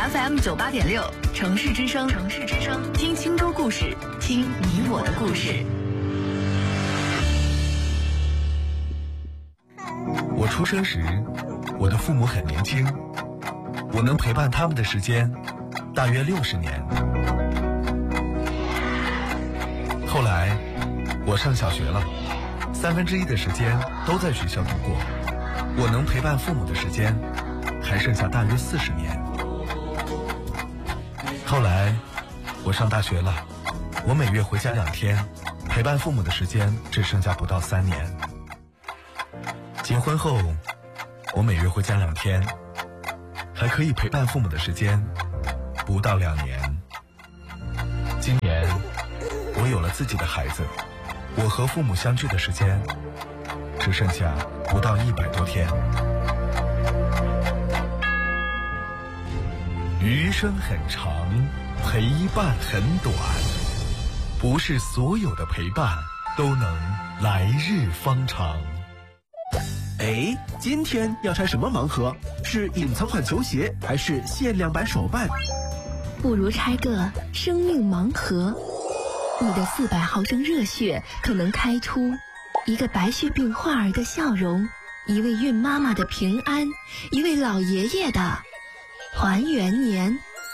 FM98.6，城市之声，城市之声，听青州故事，听你我的故事。 我出生时，我的父母很年轻，我能陪伴他们的时间大约60年。后来我上小学了，1/3的时间都在学校度过，我能陪伴父母的时间还剩下大约40年。后来我上大学了，我每月回家2天，陪伴父母的时间只剩下不到3年。结婚后，我每月回家2天，还可以陪伴父母的时间不到2年。今年我有了自己的孩子，我和父母相聚的时间只剩下不到100多天。余生很长，陪伴很短，不是所有的陪伴都能来日方长。 哎，今天要拆什么盲盒？是隐藏款球鞋，还是限量版手办？ 不如拆个生命盲盒。你的400毫升热血可能开出一个白血病患儿的笑容，一位孕妈妈的平安，一位老爷爷的还原年。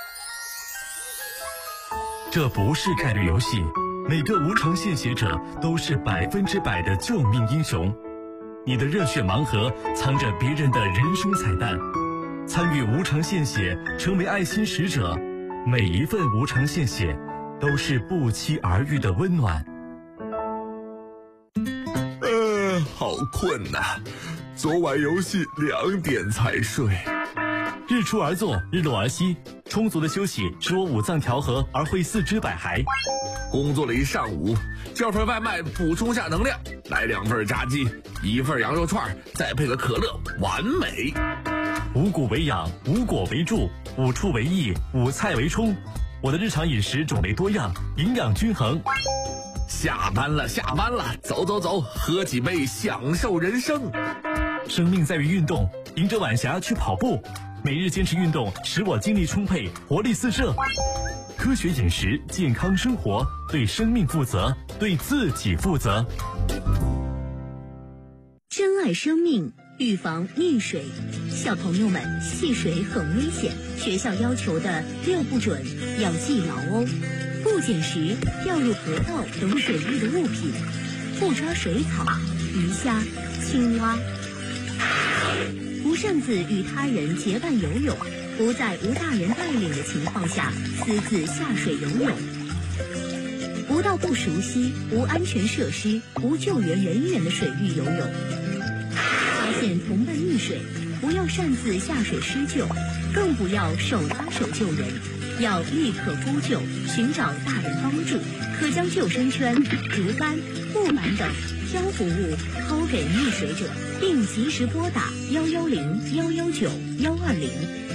这不是概率游戏，每个无偿献血者都是100%的救命英雄。你的热血盲盒藏着别人的人生彩蛋，参与无偿献血，成为爱心使者，每一份无偿献血都是不期而遇的温暖。 好困呐，昨晚游戏2点才睡。 日出而作，日落而息，充足的休息使我五脏调和而会四肢百骸。 工作了一上午，叫份外卖补充下能量，来2份炸鸡，1份羊肉串，再配个可乐，完美。 五谷为养，五果为助，五畜为益，五菜为充。我的日常饮食种类多样，营养均衡。 下班了，走走走，喝几杯，享受人生。 生命在于运动，迎着晚霞去跑步，每日坚持运动，使我精力充沛，活力四射。科学饮食，健康生活，对生命负责，对自己负责。 珍爱生命，预防溺水。小朋友们，戏水很危险，学校要求的6不准要记牢哦。不捡拾掉入河道等水域的物品，不抓水草、鱼虾、青蛙，不擅自与他人结伴游泳，不在无大人带领的情况下私自下水游泳，不到不熟悉、无安全设施、无救援人员的水域游泳。发现同伴溺水，不要擅自下水施救，更不要手拉手救人，要立刻呼救，寻找大人帮助，可将救生圈、竹竿、木板等漂浮物抛给溺水者，并及时拨打110、119、120。